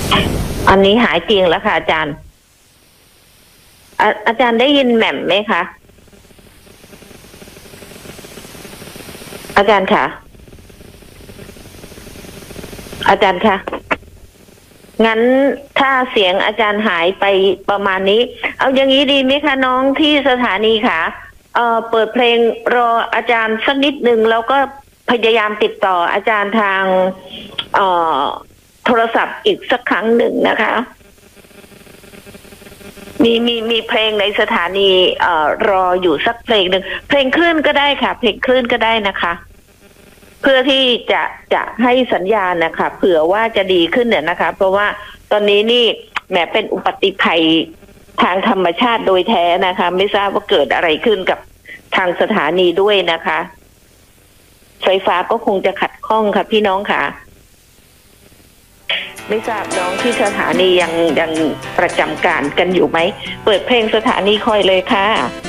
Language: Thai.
อันนี้หายจริงแล้วค่ะอาจารย์อาจารย์ได้ยินแหม่มไหมคะอาจารย์ค่ะอาจารย์คะงั้นถ้าเสียงอาจารย์หายไปประมาณนี้เอาอย่างนี้ดีไหมคะน้องที่สถานีค่ะเปิดเพลงรออาจารย์สักนิดนึงแล้วก็พยายามติดต่ออาจารย์ทางโทรศัพท์อีกสักครั้งหนึ่งนะคะมีเพลงในสถานีรออยู่สักเพลงหนึ่งเพลงคลื่นก็ได้ค่ะเพลงคลื่นก็ได้นะคะเพื่อที่จะให้สัญญาณนะคะเผื่อว่าจะดีขึ้นเนี่ยนะคะเพราะว่าตอนนี้นี่แหมเป็นอุบัติภัยทางธรรมชาติโดยแท้นะคะไม่ทราบว่าเกิดอะไรขึ้นกับทางสถานีด้วยนะคะไฟฟ้าก็คงจะขัดข้องค่ะพี่น้องค่ะไม่ทราบน้องที่สถานียังประจำการกันอยู่ไหมเปิดเพลงสถานีคอยเลยค่ะ